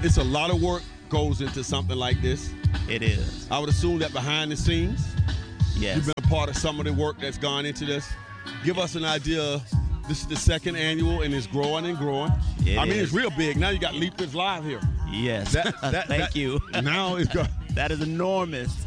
it's a lot of work goes into something like this. It is. I would assume that behind the scenes, Yes. you've been a part of some of the work that's gone into this. Give us an idea. This is the second annual, and it's growing and growing. It's real big. Now you got Leapers Live here. Yes. Thank you. Now it's got. That is enormous.